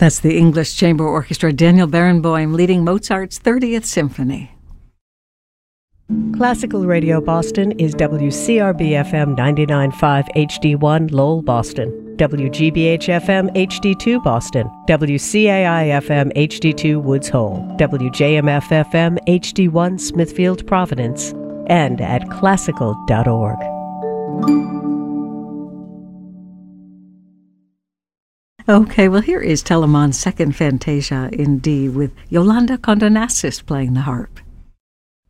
That's the English Chamber Orchestra, Daniel Barenboim leading Mozart's 30th Symphony. Classical Radio Boston is WCRB-FM 99.5 HD1 Lowell, Boston, WGBH-FM HD2 Boston, WCAI-FM HD2 Woods Hole, WJMF-FM HD1 Smithfield, Providence, and at classical.org. Okay, well, here is Telemann's second Fantasia in D with Yolanda Condonassis playing the harp.